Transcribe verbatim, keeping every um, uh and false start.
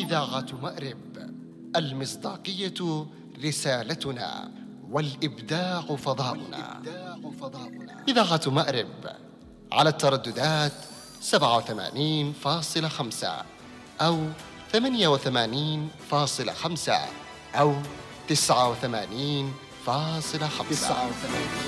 إذاعة مأرب، المصداقية رسالتنا، والإبداع فضاؤنا. إذاعة مأرب على الترددات سبعة وثمانين فاصلة خمسة أو ثمانية وثمانين فاصلة خمسة أو تسعة وثمانين فاصلة خمسة.